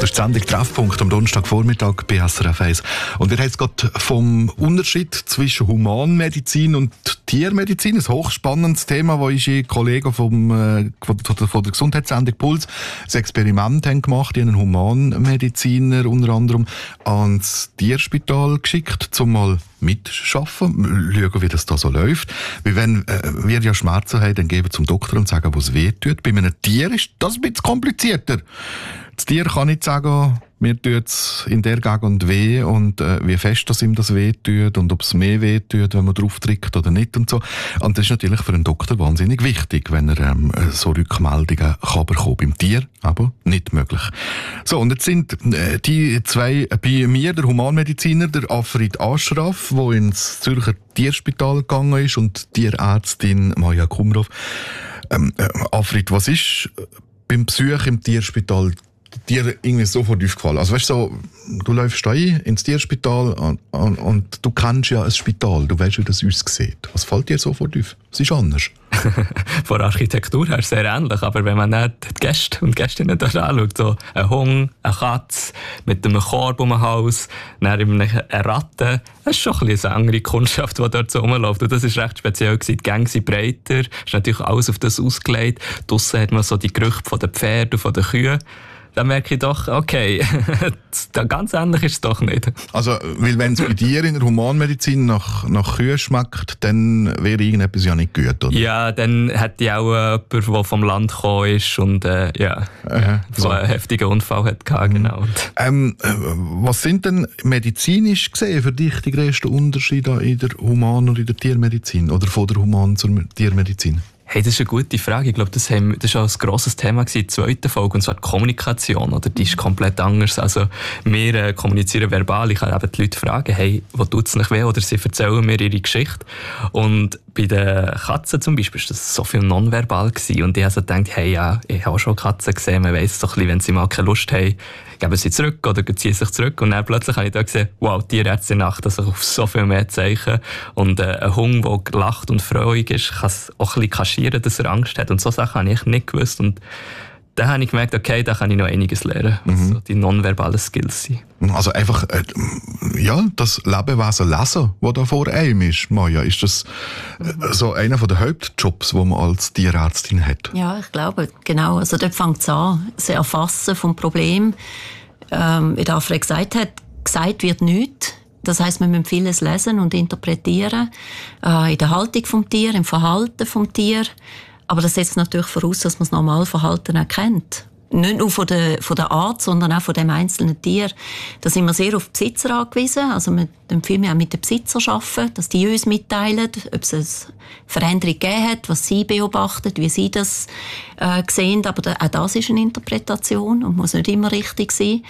Das ist die Sendung Treffpunkt am Donnerstagvormittag bei SRF 1. Und wir haben jetzt gerade vom Unterschied zwischen Humanmedizin und Tiermedizin, ein hochspannendes Thema, wo unsere Kollegen von der Gesundheitssendung Puls ein Experiment haben gemacht. Die haben einen Humanmediziner unter anderem ans Tierspital geschickt, um mal mitschaffen, schauen, wie das da so läuft. Weil wenn wir ja Schmerzen haben, dann gehen wir zum Doktor und sagen, wo es weh tut. Bei einem Tier ist das ein bisschen komplizierter. Das Tier kann nicht sagen, mir tut es in der Gegend weh und wie fest das ihm das weh tut und ob es mehr weh tut, wenn man drauf drückt oder nicht und so. Und das ist natürlich für einen Doktor wahnsinnig wichtig, wenn er so Rückmeldungen kann bekommen. Beim Tier aber nicht möglich. So, und jetzt sind die zwei bei mir, der Humanmediziner, der Afrid Ashraf, der ins Zürcher Tierspital gegangen ist, und die Tierärztin Maja Kumrov. Afrid, was ist beim Besuch im Tierspital dir irgendwie sofort aufgefallen? Also weißt du, so, du läufst da ins Tierspital und du kennst ja ein Spital, du weißt, wie das aussieht. Was fällt dir sofort auf? Es ist anders. Von der Architektur her sehr ähnlich, aber wenn man dann die Gäste und Gästinnen da anschaut, so ein Hund, eine Katze mit einem Korb um den Hals, dann eine Ratte, das ist schon ein bisschen eine andere Kundschaft, die dort so rumläuft. Und das war recht speziell. Die Gänge sind breiter, ist natürlich alles auf das ausgelegt. Draussen hat man so die Gerüche von den Pferden und von den Kühen. Dann merke ich doch, okay, ganz ähnlich ist es doch nicht. Also, weil wenn es bei dir in der Humanmedizin nach Kühe schmeckt, dann wäre irgendetwas ja nicht gut, oder? Ja, dann hätte ich auch jemanden, der vom Land gekommen ist und so einen heftigen Unfall hatte, genau. Was sind denn medizinisch gesehen für dich die grössten Unterschiede in der Human- und in der Tiermedizin? Oder von der Human- zur Tiermedizin? Hey, das ist eine gute Frage. Ich glaube, das war auch ein grosses Thema in der zweiten Folge, und zwar die Kommunikation. Oder? Die ist komplett anders. Also, wir kommunizieren verbal. Ich kann eben die Leute fragen, hey, wo tut es nicht weh? Oder sie erzählen mir ihre Geschichte. Und bei den Katzen zum Beispiel war das so viel nonverbal gewesen. Und ich habe so gedacht, hey, ja, ich habe auch schon Katzen gesehen. Man weiss doch ein bisschen, wenn sie mal keine Lust haben, geben sie zurück oder ziehen sich zurück. Und dann plötzlich habe ich da gesehen, wow, die Tierärztin achtet sich auf so viel mehr Zeichen. Und ein Hund, der lacht und freudig ist, kann es auch ein bisschen kaschieren, dass er Angst hat. Und so Sachen habe ich nicht gewusst. Und dann habe ich gemerkt, okay, da kann ich noch einiges lernen, was so die nonverbalen Skills sind. Also einfach, das Lebewesen lesen, das da vor einem ist, Maja, ist das so einer der Hauptjobs, die man als Tierärztin hat? Ja, ich glaube, genau. Also dort fängt es an, das Erfassen vom Problem. Wie der Alfred gesagt hat, gesagt wird nichts. Das heisst, wir müssen vieles lesen und interpretieren. In der Haltung vom Tier, im Verhalten vom Tier. Aber das setzt natürlich voraus, dass man das Normalverhalten erkennt. Nicht nur von der Art, sondern auch von dem einzelnen Tier. Da sind wir sehr auf die Besitzer angewiesen. Also wir empfehlen auch mit den Besitzern arbeiten, dass die uns mitteilen, ob es eine Veränderung gegeben hat, was sie beobachten, wie sie das sehen. Aber auch das ist eine Interpretation und muss nicht immer richtig sein.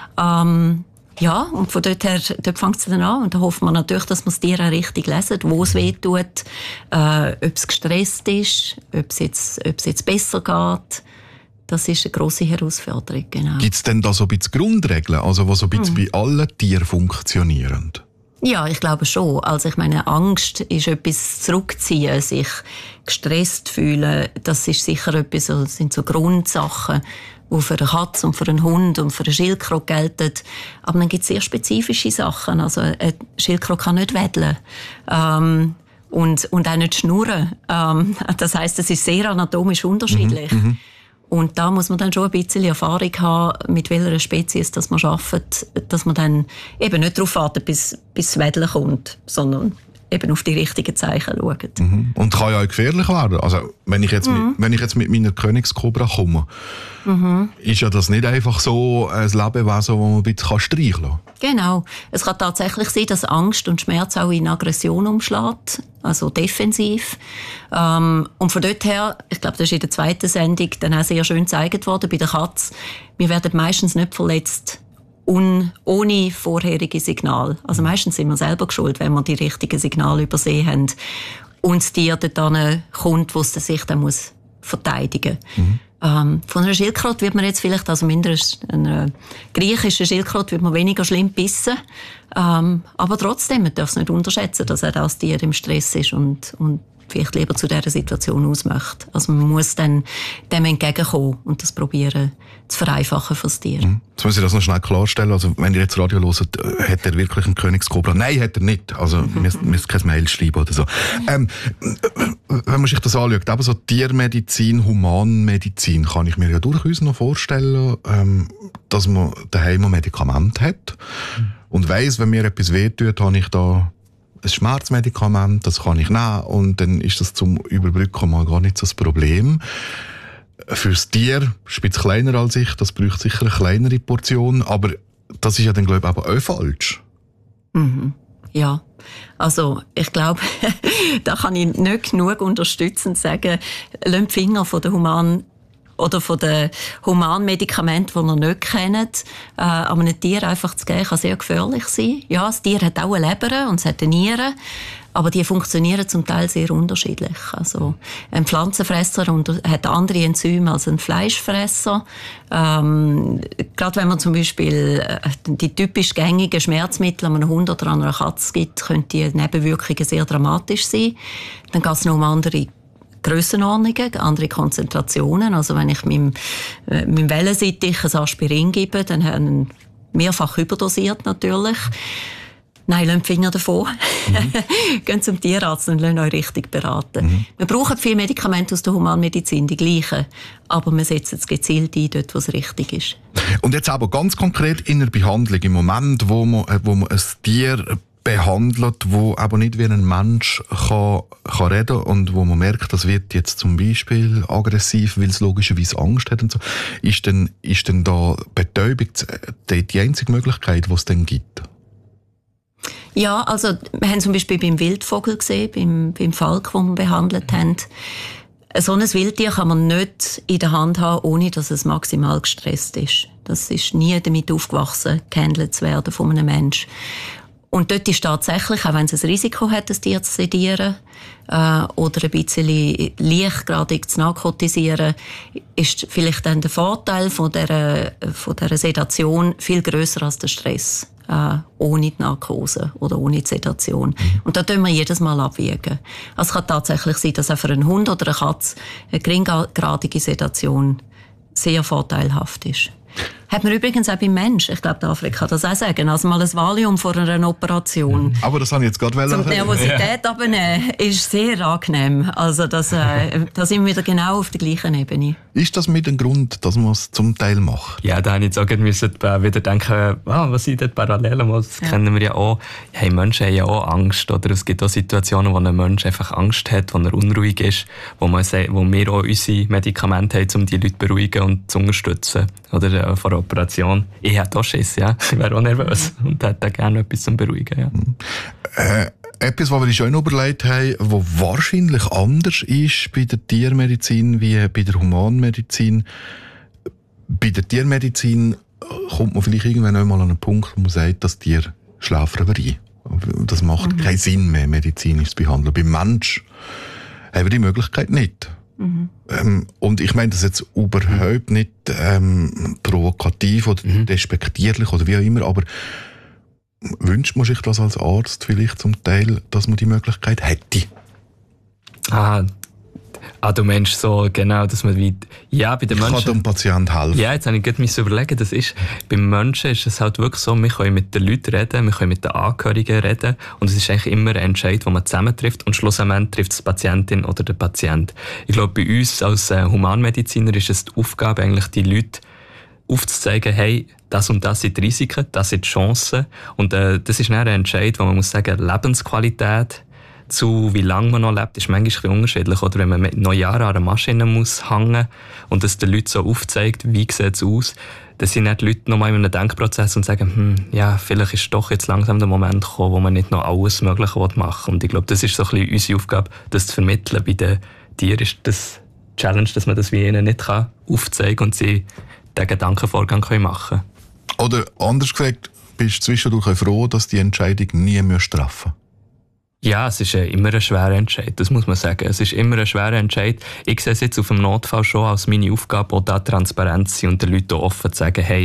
Ja, und von dort fängt es dann an. Und da hoffen wir natürlich, dass wir das Tier auch richtig lesen, wo es weh tut, ob es gestresst ist, ob es jetzt besser geht. Das ist eine grosse Herausforderung, genau. Gibt es denn da so ein bisschen Grundregeln, also die so ein bisschen bei allen Tieren funktionieren? Ja, ich glaube schon. Also ich meine, Angst ist etwas zurückziehen, sich gestresst fühlen. Das ist sicher etwas, das sind so Grundsachen, die für eine Katze und für einen Hund und für eine Schildkröte gelten. Aber dann gibt es sehr spezifische Sachen. Also eine Schildkröte kann nicht wedeln. Und auch nicht schnurren. Das heisst, es ist sehr anatomisch unterschiedlich. Und da muss man dann schon ein bisschen Erfahrung haben, mit welcher Spezies dass man arbeitet, dass man dann eben nicht darauf wartet, bis das Wedeln kommt, sondern eben auf die richtigen Zeichen schaut. Und kann ja auch gefährlich werden. Also, wenn ich jetzt mit meiner Königskobra komme, ist ja das nicht einfach so ein Lebewesen, das man ein bisschen streicheln kann. Genau. Es kann tatsächlich sein, dass Angst und Schmerz auch in Aggression umschlägt, also defensiv. Und von dort her, ich glaube, das ist in der zweiten Sendung dann auch sehr schön gezeigt worden, bei der Katze, wir werden meistens nicht verletzt, ohne vorherige Signal. Also meistens sind wir selber schuld, wenn wir die richtigen Signale übersehen haben und das Tier dort kommt, wo es sich dann verteidigen muss. Von einer Schildkröte wird man jetzt vielleicht, also mindestens einer griechischen Schildkröte wird man weniger schlimm bissen. Aber trotzdem, man darf es nicht unterschätzen, dass auch das Tier im Stress ist und vielleicht lieber zu dieser Situation aus möchte. Also man muss dann dem entgegenkommen und das probieren zu vereinfachen fürs Tier. Jetzt muss ich das noch schnell klarstellen. Also wenn ihr jetzt Radio hört, hat er wirklich einen Königskobra? Nein, hat er nicht. Also müsst kein Mail schreiben oder so. Wenn man sich das anschaut, aber so Tiermedizin, Humanmedizin, kann ich mir ja durchaus noch vorstellen, dass man daheim ein Medikament hat und weiss, wenn mir etwas wehtut, habe ich da ein Schmerzmedikament, das kann ich nehmen und dann ist das zum Überbrücken mal gar nicht so das Problem. Fürs Tier spielt es kleiner als ich, das braucht sicher eine kleinere Portion, aber das ist ja dann, glaube ich, aber auch falsch. Ja, also ich glaube, da kann ich nicht genug unterstützend sagen, lasst die Finger von der oder von den Humanmedikamenten, die ihr nicht kennt, einem Tier einfach zu geben, kann sehr gefährlich sein. Ja, das Tier hat auch eine Leber und es hat eine Niere, aber die funktionieren zum Teil sehr unterschiedlich. Also ein Pflanzenfresser hat andere Enzyme als ein Fleischfresser. Gerade wenn man zum Beispiel die typisch gängigen Schmerzmittel an einem Hund oder an einer Katze gibt, können die Nebenwirkungen sehr dramatisch sein. Dann geht es noch um andere Grössenordnungen, andere Konzentrationen. Also wenn ich meinem Wellensittich ein Aspirin gebe, dann haben wir mehrfach überdosiert natürlich. Nein, lasst die Finger davon. Geht zum Tierarzt und lasst euch richtig beraten. Wir brauchen viele Medikamente aus der Humanmedizin, die gleichen. Aber wir setzen es gezielt ein, dort, wo es richtig ist. Und jetzt aber ganz konkret in der Behandlung, im Moment, wo man ein Tier behandelt, wo aber nicht wie ein Mensch kann reden und wo man merkt, das wird jetzt zum Beispiel aggressiv, weil es logischerweise Angst hat und so, ist denn da Betäubung die einzige Möglichkeit, die es dann gibt? Ja, also wir haben zum Beispiel beim Wildvogel gesehen, beim Falk, den wir behandelt haben. So ein Wildtier kann man nicht in der Hand haben, ohne dass es maximal gestresst ist. Das ist nie damit aufgewachsen, gehandelt zu werden von einem Menschen. Und dort ist tatsächlich, auch wenn es ein Risiko hat, das Tier zu sedieren oder ein bisschen leichtgradig zu narkotisieren, ist vielleicht dann der Vorteil von dieser Sedation viel grösser als der Stress. Ohne die Narkose oder ohne die Sedation. Und da tun wir jedes Mal abwägen. Also es kann tatsächlich sein, dass auch für einen Hund oder eine Katze eine geringgradige Sedation sehr vorteilhaft ist. Hat man übrigens auch beim Menschen. Ich glaube, der Afrika kann das auch sagen. Also mal ein Valium vor einer Operation. Aber das habe ich jetzt gerade zum Nervosität abnehmen, ist sehr angenehm. Also da sind wir wieder genau auf der gleichen Ebene. Ist das mit dem Grund, dass man es zum Teil macht? Ja, da habe ich jetzt auch wieder denken, was sind dort Parallelen? Das kennen wir ja auch. Hey, Menschen haben ja auch Angst. Oder es gibt auch Situationen, wo ein Mensch einfach Angst hat, wo er unruhig ist, wo wir auch unsere Medikamente haben, um die Leute zu beruhigen und zu unterstützen. Oder vor der Operation. Ich hätte auch Schiss, ja. Ich wäre auch nervös und hätte gerne etwas zum Beruhigen, ja. Etwas, was wir uns schon überlegt haben, was wahrscheinlich anders ist bei der Tiermedizin wie bei der Humanmedizin. Bei der Tiermedizin kommt man vielleicht irgendwann einmal an einen Punkt, wo man sagt, das Tier schläft aber ein. Das macht keinen Sinn mehr, medizinisch zu behandeln. Beim Mensch haben wir die Möglichkeit nicht. Und ich meine das jetzt überhaupt nicht provokativ oder despektierlich oder wie auch immer, aber wünscht man sich das als Arzt vielleicht zum Teil, dass man die Möglichkeit hätte? Du meinst so, genau, dass man wie, ja, bei den Menschen... Ich kann dem Patienten helfen. Ja, jetzt habe ich gerade überlegen, das ist, beim Menschen ist es halt wirklich so, wir können mit den Leuten reden, wir können mit den Angehörigen reden und es ist eigentlich immer ein Entscheid, den man zusammentrifft und schlussendlich trifft die Patientin oder der Patient. Ich glaube, bei uns als Humanmediziner ist es die Aufgabe, eigentlich die Leute aufzuzeigen, hey, das und das sind die Risiken, das sind die Chancen und das ist dann ein Entscheid, wo man muss sagen, Lebensqualität zu wie lange man noch lebt, ist manchmal ein bisschen unterschiedlich. Oder wenn man noch Jahre an einer Maschine muss hängen und das den Leuten so aufzeigt, wie sieht es aus, dann sind dann die Leute noch mal in einem Denkprozess und sagen, ja, vielleicht ist doch jetzt langsam der Moment gekommen, wo man nicht noch alles Mögliche machen will. Und ich glaube, das ist so ein bisschen unsere Aufgabe, das zu vermitteln. Bei den Tieren ist das Challenge, dass man das wie ihnen nicht aufzeigen kann und sie den Gedankenvorgang machen können. Oder anders gesagt, bist du zwischendurch froh, dass die Entscheidung nie treffen musst? Ja, es ist immer ein schwerer Entscheid, das muss man sagen. Es ist immer ein schwerer Entscheid. Ich sehe es jetzt auf dem Notfall schon als meine Aufgabe, auch da transparent zu sein und den Leuten offen zu sagen, hey,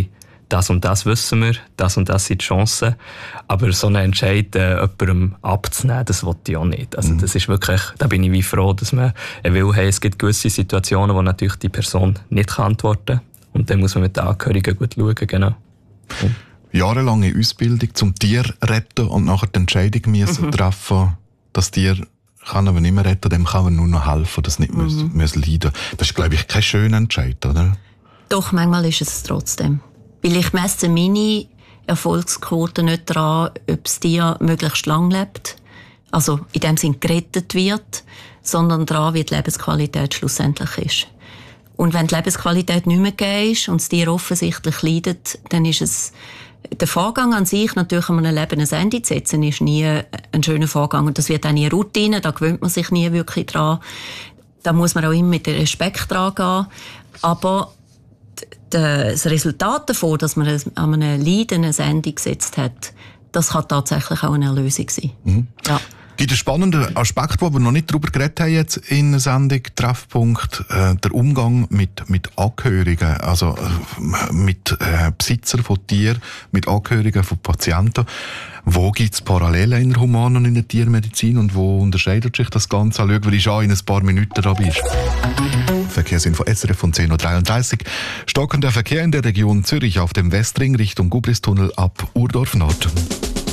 das und das wissen wir, das und das sind die Chancen. Aber so einen Entscheid jemandem abzunehmen, das will ich auch nicht. Also das ist wirklich, da bin ich wie froh, dass man will, hey, es gibt gewisse Situationen, wo natürlich die Person nicht kann antworten kann. Und dann muss man mit den Angehörigen gut schauen, genau. Jahrelange Ausbildung zum Tier retten und nachher die Entscheidung müssen treffen, das Tier kann aber nicht mehr retten, dem kann man nur noch helfen, das nicht müssen leiden. Das ist, glaube ich, kein schöner Entscheid, oder? Doch, manchmal ist es trotzdem. Weil ich messe meine Erfolgsquote nicht daran, ob das Tier möglichst lang lebt, also in dem Sinn gerettet wird, sondern daran, wie die Lebensqualität schlussendlich ist. Und wenn die Lebensqualität nicht mehr gegeben ist und das Tier offensichtlich leidet, dann ist es der Vorgang an sich, natürlich an einem Leben ein Ende zu setzen, ist nie ein schöner Vorgang. Und das wird auch nie Routine, da gewöhnt man sich nie wirklich dran. Da muss man auch immer mit Respekt dran gehen. Aber das Resultat davon, dass man an einem Leiden ein Ende gesetzt hat, das kann tatsächlich auch eine Erlösung sein. Ja. Gibt einen spannenden Aspekt, wo wir noch nicht darüber geredet haben jetzt in der Sendung Treffpunkt, der Umgang mit Angehörigen, also mit Besitzern von Tieren, mit Angehörigen von Patienten. Wo gibt es Parallelen in der Human- und in der Tiermedizin und wo unterscheidet sich das Ganze? Schau, weil ich auch in ein paar Minuten da bist. Verkehrsinfo SRF von 10.33 Uhr. Stockender Verkehr in der Region Zürich auf dem Westring Richtung Gubristunnel ab Urdorf Nord.